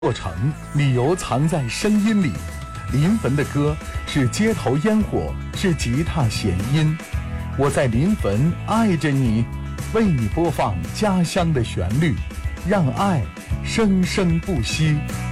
过程，理由藏在声音里。临汾的歌是街头烟火，是吉他弦音。我在临汾爱着你，为你播放家乡的旋律，让爱生生不息。